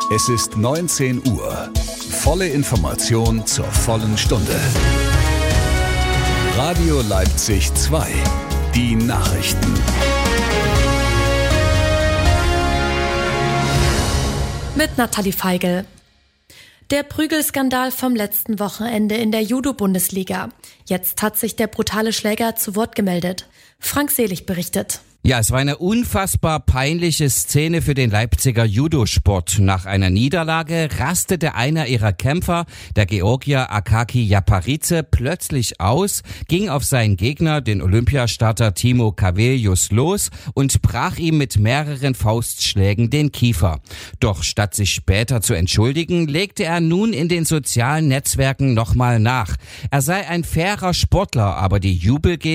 Es ist 19 Uhr. Volle Information zur vollen Stunde. Radio Leipzig 2. Die Nachrichten. Mit Nathalie Feigl. Der Prügelskandal vom letzten Wochenende in der Judo-Bundesliga. Jetzt hat sich der brutale Schläger zu Wort gemeldet. Frank Selig berichtet. Ja, es war eine unfassbar peinliche Szene für den Leipziger Judosport. Nach einer Niederlage rastete einer ihrer Kämpfer, der Georgier Akaki Yaparidze, plötzlich aus, ging auf seinen Gegner, den Olympiastarter Timo Cavelius, los und brach ihm mit mehreren Faustschlägen den Kiefer. Doch statt sich später zu entschuldigen, legte er nun in den sozialen Netzwerken nochmal nach. Er sei ein fairer Sportler, aber die